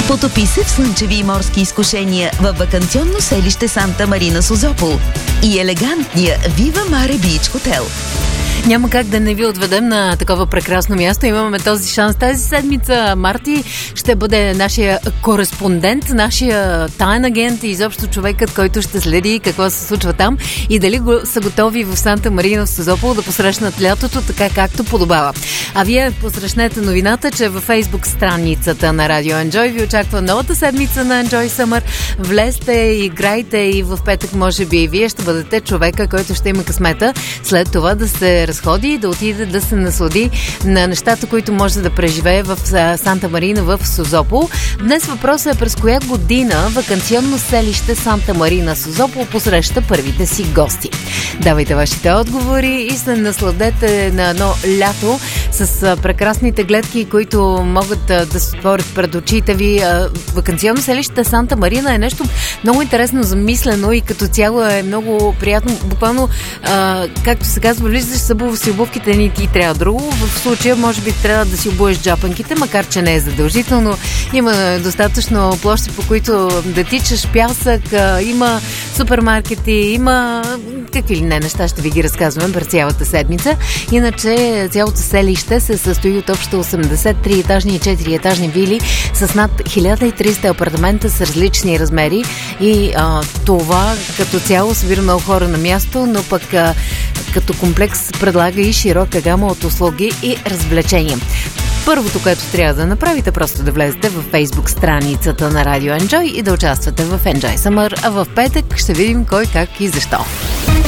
Потопи се в слънчеви и морски изкушения във ваканционно селище Санта Марина Созопол и елегантния Viva Mare Beach Hotel. Няма как да не ви отведем на такова прекрасно място. Имаме този шанс тази седмица. Марти ще бъде нашия кореспондент, нашия таен агент и изобщо човекът, който ще следи какво се случва там и дали са готови в Санта Марина в Созопол да посрещнат лятото така както подобава. А вие посрещнете новината, че във Фейсбук страницата на Радио Enjoy ви очаква новата седмица на Enjoy Summer. Влезте, играйте и в петък може би и вие ще бъдете човека, който ще има късмета след това да се разходи и да отиде да се наслади на нещата, които може да преживее в Санта Марина в Созопол. Днес въпросът е през коя година ваканционно селище Санта Марина Созопол посреща първите си гости. Давайте вашите отговори и се насладете на едно лято с прекрасните гледки, които могат да се отворят пред очите ви. Ваканционно селище Санта Марина е нещо много интересно замислено и като цяло е много приятно. Буквално, както се казва, влизаш събува си обувките, ни ти трябва друго. В случая, може би, трябва да си обуеш джапанките, макар че не е задължително. Има достатъчно площи, по които да тичаш, пясък, има супермаркети, има какви ли не неща, ще ви ги разказваме през цялата седмица. Иначе цялото селище се състои от общо 83 етажни и 4 етажни вили с над 1300 апартамента с различни размери и това като цяло събира много хора на място, но пък като комплекс предлага и широка гама от услуги и развлечения. Първото, което трябва да направите, просто да влезете в Фейсбук страницата на Радио Enjoy и да участвате в Enjoy Summer, а в петък ще видим кой, как и защо.